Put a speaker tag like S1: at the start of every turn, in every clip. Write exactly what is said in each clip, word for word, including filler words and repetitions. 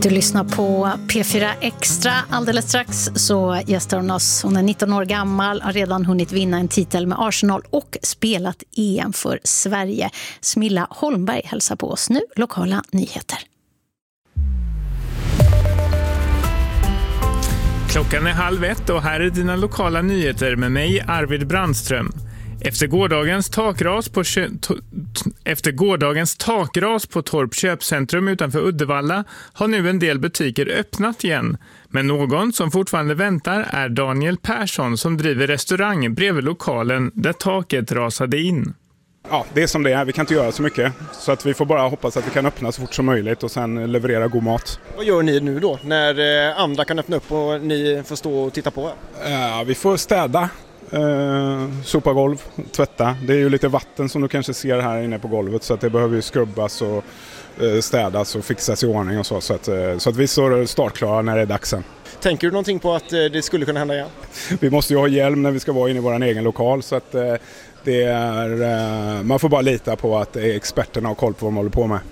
S1: Du lyssnar på P fyra Extra. Alldeles strax så gästar hon oss. Hon är nitton år gammal, har redan hunnit vinna en titel med Arsenal och spelat E M för Sverige. Smilla Holmberg hälsar på oss nu. Lokala nyheter.
S2: Klockan är halv ett och här är dina lokala nyheter med mig, Arvid Brandström. Efter gårdagens takras på kö- to- efter gårdagens takras på Torp köpcentrum utanför Uddevalla har nu en del butiker öppnat igen. Men någon som fortfarande väntar är Daniel Persson som driver restaurang bredvid lokalen där taket rasade in.
S3: Ja, det är som det är. Vi kan inte göra så mycket. Så att vi får bara hoppas att vi kan öppna så fort som möjligt och sen leverera god mat.
S4: Vad gör ni nu då när andra kan öppna upp och ni får stå och titta på?
S3: Ja, vi får städa, eh, sopa golv, tvätta. Det är ju lite vatten som du kanske ser här inne på golvet så att det behöver ju skrubbas och eh, städas och fixas i ordning och så. Så att, eh, så att vi står startklara när det är dags sen.
S4: Tänker du någonting på att det skulle kunna hända igen?
S3: Vi måste ju ha hjälm när vi ska vara inne i vår egen lokal så att eh, det är, man får bara lita på att experterna har koll på vad de håller på med.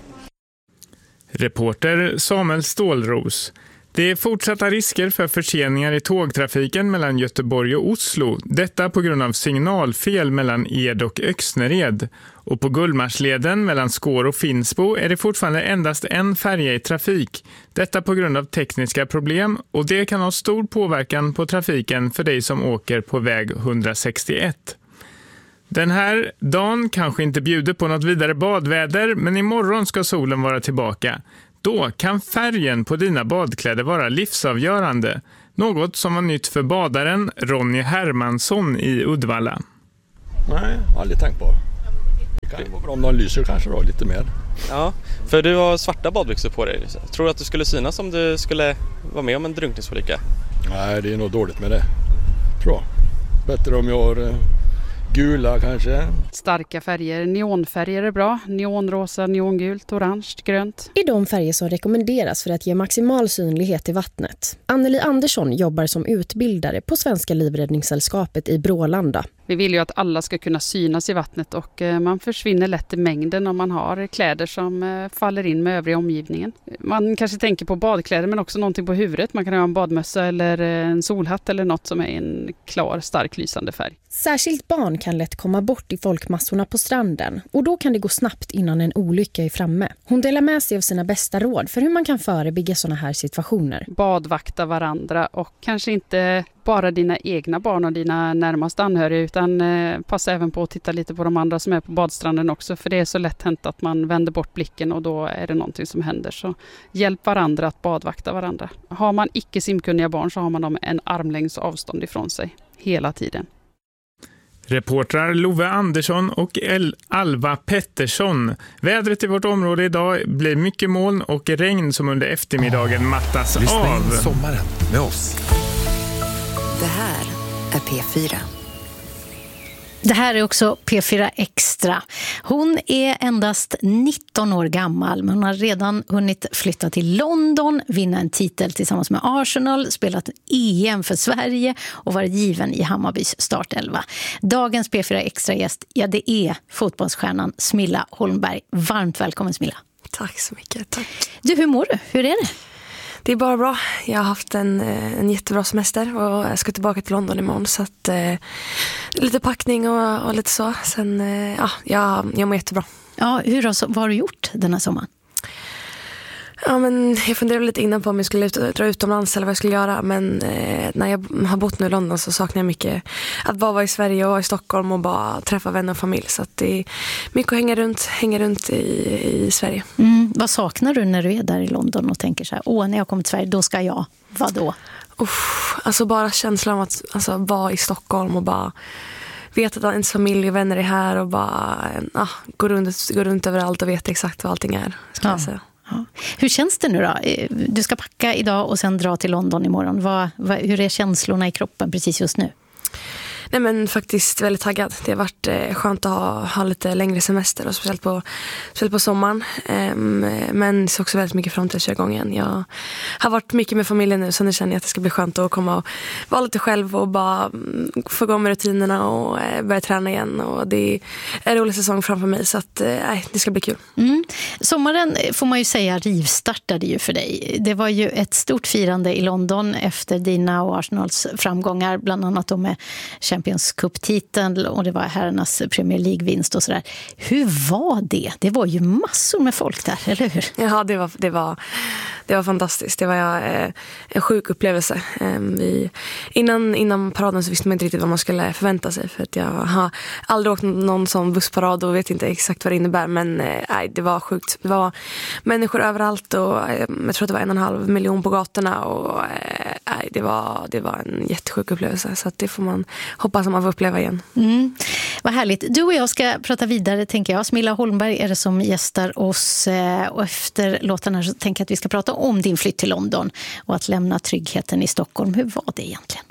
S2: Reporter Samuel Stålros. Det är fortsatta risker för förseningar i tågtrafiken mellan Göteborg och Oslo. Detta på grund av signalfel mellan Ed och Öxnered. Och på Gullmarsleden mellan Skår och Finsbo är det fortfarande endast en färja i trafik. Detta på grund av tekniska problem och det kan ha stor påverkan på trafiken för dig som åker på väg hundrasextioett. Den här dagen kanske inte bjuder på något vidare badväder, men imorgon ska solen vara tillbaka. Då kan färgen på dina badkläder vara livsavgörande. Något som var nytt för badaren Ronny Hermansson i Uddevalla.
S5: Nej, jag har aldrig tänkt på. Det kan ju vara bra om de lyser kanske då lite mer.
S6: Ja, för du har svarta badbyxor på dig. Tror du att du skulle synas om du skulle vara med om en drunkningsolycka?
S5: Nej, det är nog dåligt med det. Bra. Bättre om jag har eh, gula kanske.
S7: Starka färger, neonfärger är bra. Neonrosa, neongult, orange, grönt.
S8: Är de färger som rekommenderas för att ge maximal synlighet i vattnet. Anneli Andersson jobbar som utbildare på Svenska livräddningssällskapet i Brålanda.
S7: Vi vill ju att alla ska kunna synas i vattnet och man försvinner lätt i mängden om man har kläder som faller in med övriga omgivningen. Man kanske tänker på badkläder men också någonting på huvudet. Man kan ha en badmössa eller en solhatt eller något som är en klar, stark lysande färg.
S8: Särskilt barn kan lätt komma bort i folkmassorna på stranden och då kan det gå snabbt innan en olycka är framme. Hon delar med sig av sina bästa råd för hur man kan förebygga sådana här situationer.
S7: Badvakta varandra och kanske inte bara dina egna barn och dina närmaste anhöriga utan eh, passa även på att titta lite på de andra som är på badstranden också för det är så lätt hänt att man vänder bort blicken och då är det någonting som händer. Så hjälp varandra att badvakta varandra. Har man icke simkunniga barn så har man dem en armlängds avstånd ifrån sig hela tiden.
S2: Reportrar Love Andersson och El- Alva Pettersson. Vädret i vårt område idag blir mycket moln och regn som under eftermiddagen mattas
S9: Lyssna
S2: av.
S9: in sommaren med oss.
S10: Det här är P fyra.
S1: Det här är också P fyra Extra. Hon är endast nitton år gammal men hon har redan hunnit flytta till London, vinna en titel tillsammans med Arsenal, spelat E M för Sverige och varit given i Hammarbys startelva. Dagens P fyra Extra-gäst, ja det är fotbollsstjärnan Smilla Holmberg. Varmt välkommen Smilla.
S11: Tack så mycket, tack.
S1: Du, hur mår du? Hur är det?
S11: Det är bara bra. Jag har haft en, en jättebra semester och jag ska tillbaka till London imorgon så att eh, lite packning och, och lite så. Sen, eh, ja, jag, jag mår jättebra.
S1: Ja, hur har, vad har du gjort den här sommaren?
S11: Ja, men jag funderade lite innan på om jag skulle ut, dra utomlands eller vad jag skulle göra. Men eh, när jag har bott nu i London så saknar jag mycket att bara vara i Sverige och vara i Stockholm och bara träffa vänner och familj. Så att det är mycket att hänga runt, hänga runt i, i Sverige.
S1: Mm, vad saknar du när du är där i London och tänker så här, åh när jag kommer till Sverige då ska jag, vad då?
S11: Uff, alltså bara känslan av att alltså, vara i Stockholm och bara veta att ens familj och vänner är här och bara ah, gå, runt, gå runt överallt och veta exakt vad allting är, ska
S1: ja.
S11: jag säga.
S1: Ja. Hur känns det nu då? Du ska packa idag och sen dra till London imorgon. Vad, vad, hur är känslorna i kroppen precis just nu?
S11: Nej, men faktiskt väldigt taggad. Det har varit eh, skönt att ha, ha lite längre semester och speciellt på, speciellt på sommaren. Um, men det är också väldigt mycket fram till att köra igång igen. Jag har varit mycket med familjen nu, så nu känner jag att det ska bli skönt att komma och vara lite själv och bara få igång med rutinerna och eh, börja träna igen. Och det är en rolig säsong framför mig, så att, eh, det ska bli kul.
S1: Mm. Sommaren får man ju säga rivstartade ju för dig. Det var ju ett stort firande i London efter dina och Arsenals framgångar, bland annat då med Champions Cup-titeln, och det var herrarnas Premier League-vinst och sådär. Hur var det? Det var ju massor med folk där, eller hur?
S11: Ja, det var, det var, det var fantastiskt. Det var eh, en sjuk upplevelse. Eh, vi, innan, innan paraden så visste man inte riktigt vad man skulle förvänta sig, för att jag har aldrig åkt någon sån bussparad och vet inte exakt vad det innebär, men eh, det var sjukt. Det var människor överallt och eh, jag tror att det var en och en halv miljon på gatorna och eh, det, var, det var en jättesjuk upplevelse, så att det får man hoppas att man får uppleva igen.
S1: Mm. Vad härligt. Du och jag ska prata vidare, tänker jag. Smilla Holmberg är det som gästar oss, och efter låtarna så tänker jag att vi ska prata om din flytt till London och att lämna tryggheten i Stockholm. Hur var det egentligen?